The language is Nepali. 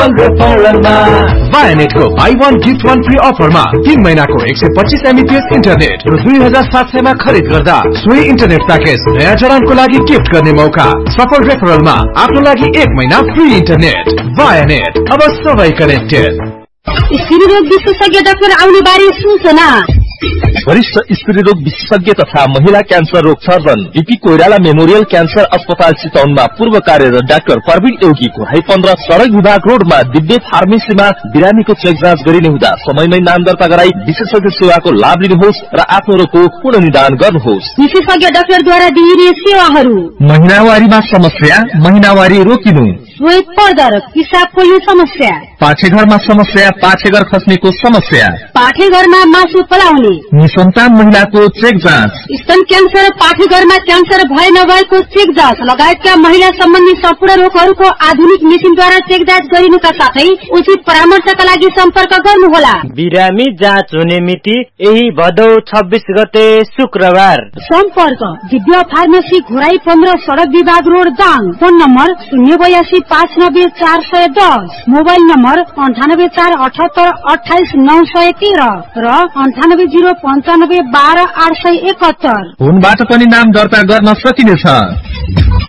सफल रेफरलमा वायानेटको बाई 1 गिफ्ट 1 फ्री अफरमा 3 महिनाको 125 MBPS इन्टरनेट र 2700 मा खरिद गर्दा सोही इन्टरनेट प्याकेज नयाँ जडानको लागि गिफ्ट गर्ने मौका। सफल रेफरलमा आफ्नो लागि 1 महिना फ्री इन्टरनेट। वायानेट, अब सबै कनेक्टेड। स्त्री रोग विशेषज्ञ डाक्टर आउने बारे सूचना। वरिष्ठ स्त्री रोग विशेषज्ञ तथा महिला क्यान्सर रोग surgeon BP Koirala memorial cancer अस्पताल चितवनमा पूर्व कार्यरत डाक्टर प्रवीण एउगीको 15 सडक विभाग रोडमा दिव्य फार्मेसीमा बिरामीको चेक जाँच गरिने हुँदा समयमै नाम दर्ता गराई विशेषज्ञ सेवाको लाभ लिनुहोस् र आफ्नो रोगको पूर्ण निदान गर्नुहोस्। विशेषज्ञ डाक्टरद्वारा दिइने सेवाहरू: महिनावारीमा समस्या, महिनावारी रोकिनु, श्वेत पर्दर, पिसाब पोल्ने समस्या, पाठेघरमा समस्या, पाठेघर खस्नेको समस्या, पाठेघरमा मासु पलाउने, निसन्तान महिलाको चेक जाँच, स्तन क्यान्सर, पाठेघरमा क्यान्सर भए नभएको चेक जाँच लगायतका महिला सम्बन्धी सम्पूर्ण रोगहरूको आधुनिक मेसिनद्वारा चेक जाँच गरिनुका साथै उचित परामर्शका लागि सम्पर्क गर्नुहोला। बिरामी जाँच हुने मिति यही भदौ 26 गते शुक्रबार। सम्पर्क दिव्य फार्मेसी घोराई 15 सडक विभाग road Dang. Phone number 082590410, mobile number 9848782913 र 9805922871। फोनबाट पनि नाम दर्ता गर्न सकिनेछ।